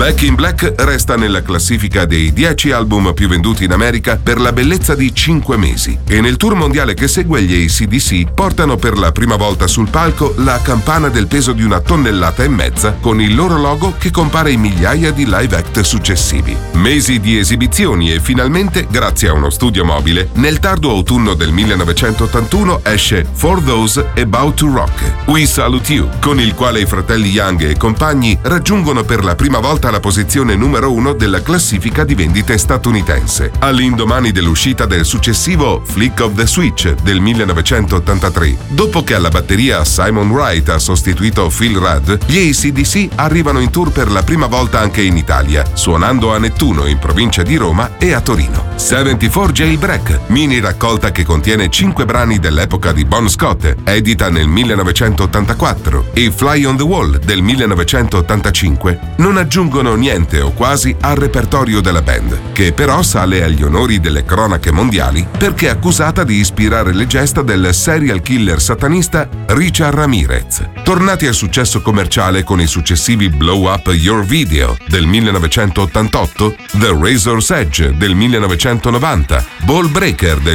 Back in Black resta nella classifica dei 10 album più venduti in America per la bellezza di 5 mesi e nel tour mondiale che segue gli AC/DC portano per la prima volta sul palco la campana del peso di 1,5 tonnellate con il loro logo che compare in migliaia di live act successivi. Mesi di esibizioni e finalmente, grazie a uno studio mobile, nel tardo autunno del 1981 esce For Those About to Rock, We Salute You, con il quale i fratelli Young e compagni raggiungono per la prima volta la posizione numero 1 della classifica di vendite statunitense, all'indomani dell'uscita del successivo Flick of the Switch del 1983. Dopo che alla batteria Simon Wright ha sostituito Phil Rudd, gli AC/DC arrivano in tour per la prima volta anche in Italia, suonando a Nettuno in provincia di Roma e a Torino. 74 Jailbreak, mini raccolta che contiene 5 brani dell'epoca di Bon Scott, edita nel 1984, e Fly on the Wall del 1985, non aggiungono niente o quasi al repertorio della band, che però sale agli onori delle cronache mondiali perché è accusata di ispirare le gesta del serial killer satanista Richard Ramirez. Tornati al successo commerciale con i successivi Blow Up Your Video del 1988, The Razor's Edge del 1990, Ball Breaker del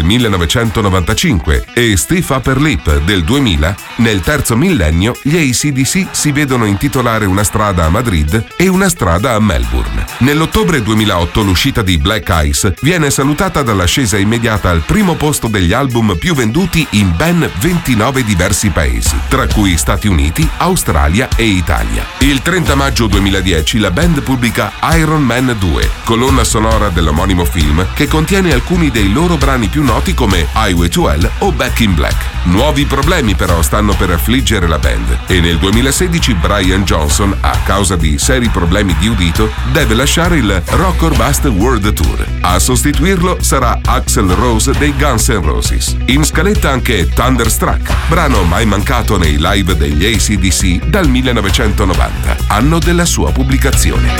1995 e Stiff Upper Lip del 2000, nel terzo millennio gli AC/DC si vedono intitolare una strada a Madrid e una strada a Melbourne. Nell'ottobre 2008 l'uscita di Black Ice viene salutata dall'ascesa immediata al primo posto degli album più venduti in ben 29 diversi paesi, tra cui Stati Uniti, Australia e Italia. Il 30 maggio 2010 la band pubblica Iron Man 2, colonna sonora dell'omonimo film, che contiene alcuni dei loro brani più noti come Highway to Hell o Back in Black. Nuovi problemi però stanno per affliggere la band e nel 2016 Brian Johnson, a causa di seri problemi di udito, deve lasciare il Rock or Bust World Tour. A sostituirlo sarà Axl Rose dei Guns N' Roses. In scaletta anche Thunderstruck, brano mai mancato nei live degli AC/DC dal 1990, anno della sua pubblicazione.